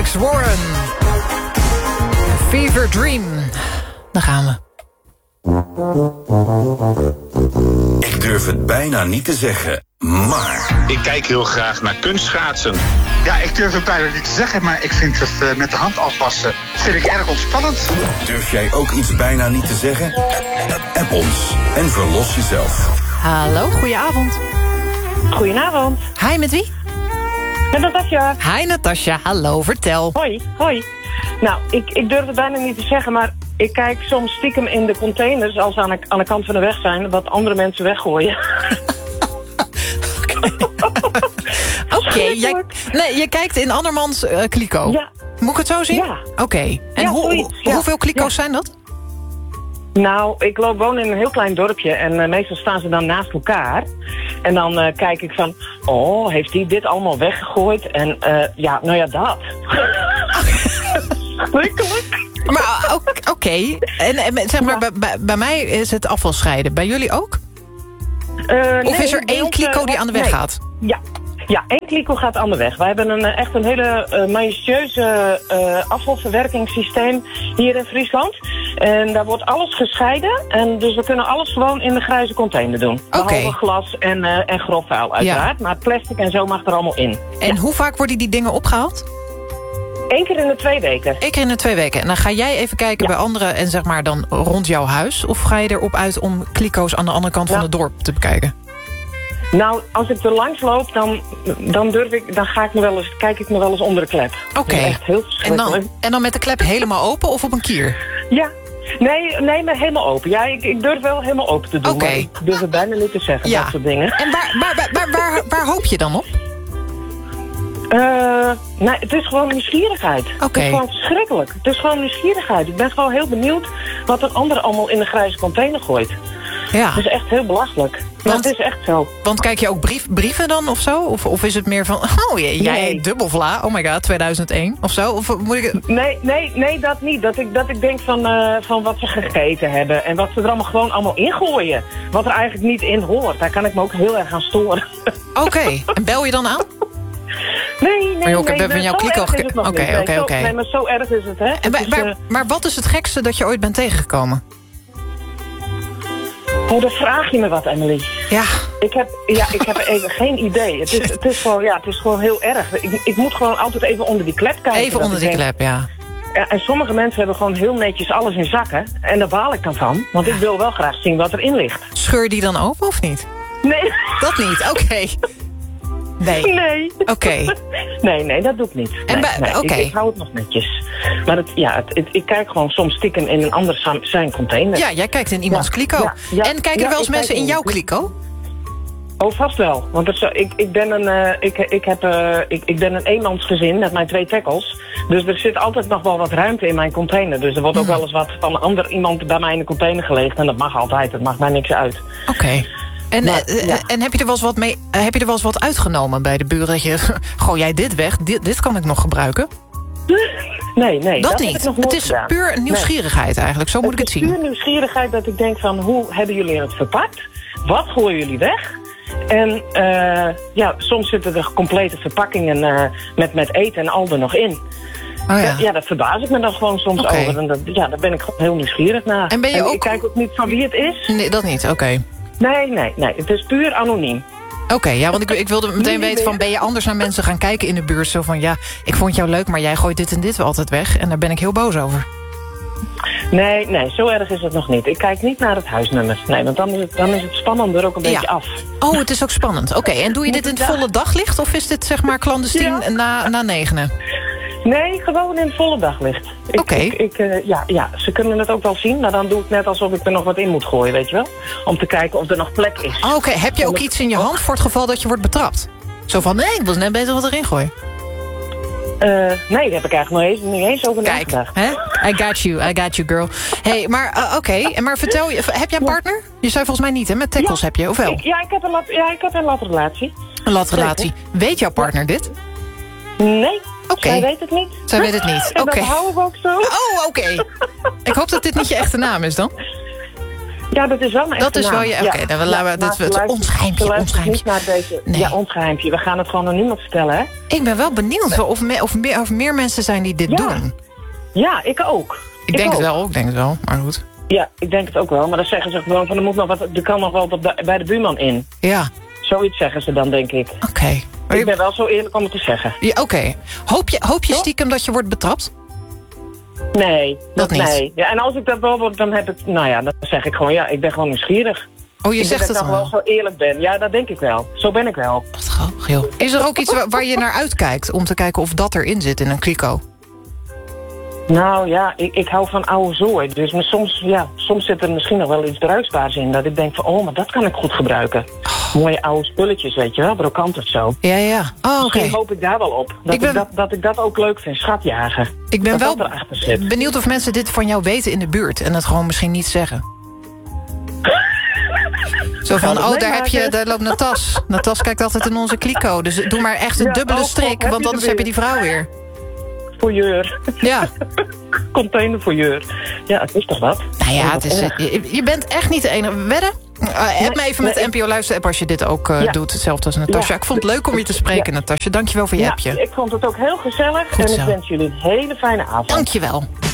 Alex Warren. Fever Dream. Daar gaan we. Ik durf het bijna niet te zeggen, maar... Ik kijk heel graag naar kunstschaatsen. Ja, ik durf het bijna niet te zeggen, maar ik vind het met de hand afwassen vind ik erg ontspannend. Durf jij ook iets bijna niet te zeggen? App ons en verlos jezelf. Hallo, goedenavond. Goedenavond. Hi, met wie? Met Natasja. Hi, Natasja. Hallo, vertel. Hoi. Nou, ik durf het bijna niet te zeggen, maar ik kijk soms stiekem in de containers als ze aan de kant van de weg zijn, wat andere mensen weggooien. Oké, je kijkt in andermans kliko. Ja. Moet ik het zo zien? Ja. Oké. En hoeveel kliko's zijn dat? Nou, ik woon in een heel klein dorpje en meestal staan ze dan naast elkaar. En dan kijk ik van, heeft hij dit allemaal weggegooid? En dat. Schrikkelijk. Maar oké. En zeg maar, bij mij is het afvalscheiden. Bij jullie ook? Of is er één kliko die aan de weg gaat? Ja, 1 kliko gaat aan de weg. Wij hebben echt een hele majestueuze afvalverwerkingssysteem hier in Friesland. En daar wordt alles gescheiden. En dus we kunnen alles gewoon in de grijze container doen. Behalve glas en grof vuil uiteraard. Ja. Maar plastic en zo mag er allemaal in. En hoe vaak worden die dingen opgehaald? 1 keer in de 2 weken. 1 keer in de 2 weken. En dan ga jij even kijken bij anderen en zeg maar dan rond jouw huis? Of ga je erop uit om kliko's aan de andere kant van het dorp te bekijken? Nou, als ik er langs loop, dan kijk ik me wel eens onder de klep. Oké. Echt heel verschrikkelijk. En dan met de klep helemaal open of op een kier? Ja. Nee, maar helemaal open. Ja, ik durf wel helemaal open te doen. Oké. Ik durf het bijna niet te zeggen, dat soort dingen. En waar hoop je dan op? Het is gewoon nieuwsgierigheid. Okay. Het is gewoon verschrikkelijk. Het is gewoon nieuwsgierigheid. Ik ben gewoon heel benieuwd wat een ander allemaal in de grijze container gooit. Ja. Het is echt heel belachelijk. Maar het is echt zo. Want kijk je ook brieven dan of zo? Of is het meer van, jij dubbelvla, oh my god, 2001 of zo? Of moet ik het... Nee, dat niet. Dat ik denk van wat ze gegeten hebben. En wat ze er allemaal ingooien. Wat er eigenlijk niet in hoort. Daar kan ik me ook heel erg aan storen. Oké. En bel je dan aan? Nee. Ik heb van jouw kliko gekeken. Oké. Nee, maar zo erg is het, hè. Maar wat is het gekste dat je ooit bent tegengekomen? Dan vraag je me wat, Emily. Ja. Ik heb even geen idee. Het is gewoon heel erg. Ik moet gewoon altijd even onder die klep kijken. Even onder die klep, ja. En sommige mensen hebben gewoon heel netjes alles in zakken. En daar baal ik dan van. Want ik wil wel graag zien wat erin ligt. Scheur die dan open of niet? Nee. Dat niet, oké. Nee. Oké. Nee, dat doe ik niet. Ik hou het nog netjes. Maar ik kijk gewoon soms stiekem in een ander zijn container. Ja, jij kijkt in iemands kliko. Ja. En kijken er wel eens mensen in jouw kliko? Oh, vast wel. Want ik ben een eenmansgezin met mijn 2 tackles. Dus er zit altijd nog wel wat ruimte in mijn container. Dus er wordt ook wel eens wat van iemand bij mij in de container gelegd. En dat mag altijd. Het maakt mij niks uit. Oké. En heb je er wel eens wat uitgenomen bij de buren? Dat je, gooi jij dit weg? Dit kan ik nog gebruiken? Nee. Dat niet. Heb ik nog het is puur nieuwsgierigheid eigenlijk. Zo moet ik het zien. Het is puur nieuwsgierigheid dat ik denk van, hoe hebben jullie het verpakt? Wat gooien jullie weg? En soms zitten er complete verpakkingen met eten en al er nog in. Oh ja. Ja, dat verbaas ik me dan gewoon soms over. En daar ben ik gewoon heel nieuwsgierig naar. En ben je ook... Ik kijk ook niet van wie het is. Nee, dat niet. Oké. Nee. Het is puur anoniem. Oké, ja, want ik wilde meteen weten van, ben je anders naar mensen gaan kijken in de buurt? Zo van, ja, ik vond jou leuk, maar jij gooit dit en dit wel altijd weg. En daar ben ik heel boos over. Nee, zo erg is het nog niet. Ik kijk niet naar het huisnummer. Nee, want dan is het spannend er ook een beetje af. Oh, het is ook spannend. Oké, en doe je dit in het volle daglicht? Of is dit zeg maar clandestien na 9? Nee, gewoon in het volle daglicht. Oké. Ze kunnen het ook wel zien, maar dan doe ik net alsof ik er nog wat in moet gooien, weet je wel? Om te kijken of er nog plek is. Oké, heb je ook iets in je hand voor het geval dat je wordt betrapt? Zo van, nee, ik was net bezig wat erin gooien. Nee, daar heb ik eigenlijk niet eens over nagedacht. Hè? I got you, girl. Hey, maar oké. Maar vertel je, heb jij een partner? Je zei volgens mij niet, hè? Met tackles heb je, of wel? Ik heb een latrelatie. Een latrelatie. Weet jouw partner dit? Nee. Oké. Zij weet het niet. Zij weet het niet. Oké. Dat houden we ook zo. Oh, oké. Ik hoop dat dit niet je echte naam is dan. Ja, dat is wel mijn Dat is wel je... Oké, dan laten we het ons geheimje. Niet naar deze, ja, ons geheimje. We gaan het gewoon aan niemand vertellen, hè? Ik ben wel benieuwd of meer mensen zijn die dit doen. Ja, ik ook. Ik denk het wel, maar goed. Ja, ik denk het ook wel. Maar dan zeggen ze gewoon van, er kan nog wel bij de buurman in. Ja. Zoiets zeggen ze dan, denk ik. Oké. Ik ben wel zo eerlijk om het te zeggen. Ja, oké. Hoop je stiekem dat je wordt betrapt? Nee, dat niet. Nee. Ja, en als ik dat wel word, dan heb ik... Nou ja, dan zeg ik gewoon, ik ben gewoon nieuwsgierig. Oh, je zegt het al. Ik wel zo eerlijk ben. Ja, dat denk ik wel. Zo ben ik wel. Wat grappig, joh. Is er ook iets waar je naar uitkijkt om te kijken of dat erin zit in een kliko? Nou ja, ik hou van oude zooi. Dus soms zit er misschien nog wel iets bruikbaars in. Dat ik denk van, maar dat kan ik goed gebruiken. Mooie oude spulletjes, weet je wel, brokant of zo. Ja. Oh, oké. Misschien hoop ik daar wel op. Dat ik dat ook leuk vind, schatjagen. Ik ben wel benieuwd of mensen dit van jou weten in de buurt... en het gewoon misschien niet zeggen. Zo van, daar loopt Natas. Natas kijkt altijd in onze kliko. Dus doe maar echt een dubbele strik, want anders heb je die vrouw weer. Foyeur. Ja. Containerfoyeur. Ja, het is toch wat? Nou ja, je bent echt niet de enige. Wedden? Heb me even met de NPO Luister-app als je dit ook doet. Hetzelfde als Natasja. Ik vond het leuk om je te spreken, Natasja. Dankjewel voor je appje. Ik vond het ook heel gezellig. Goed en zo. Ik wens jullie een hele fijne avond. Dankjewel.